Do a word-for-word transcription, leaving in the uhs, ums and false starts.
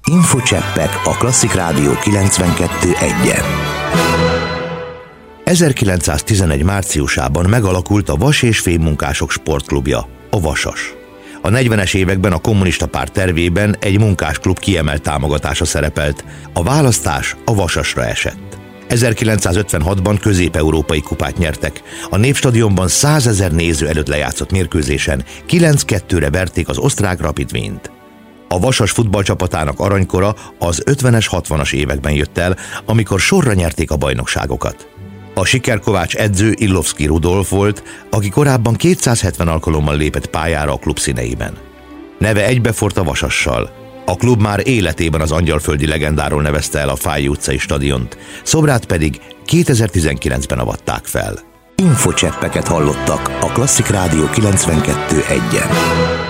Infocseppek a Klasszik Rádió kilencvenkettő egyen. ezerkilencszáztizenegy márciusában megalakult a Vas- és Fémmunkások Sportklubja, a Vasas. A negyvenes években a kommunista párt tervében egy munkásklub kiemelt támogatása szerepelt, a választás a Vasasra esett. ezerkilencszázötvenhatban közép-európai kupát nyertek, a Népstadionban százezer néző előtt lejátszott mérkőzésen kilenc kettőre verték az osztrák Rapid Wient. A Vasas futballcsapatának aranykora az ötvenes, hatvanas években jött el, amikor sorra nyerték a bajnokságokat. A sikerkovács edző Illovszky Rudolf volt, aki korábban kétszázhetven alkalommal lépett pályára a klub színeiben. Neve egybefort a Vasassal. A klub már életében az angyalföldi legendáról nevezte el a Fáy utcai stadiont, szobrát pedig kétezer-tizenkilencben avatták fel. Infocseppeket hallottak a Klasszik Rádió kilencvenkettő egyen.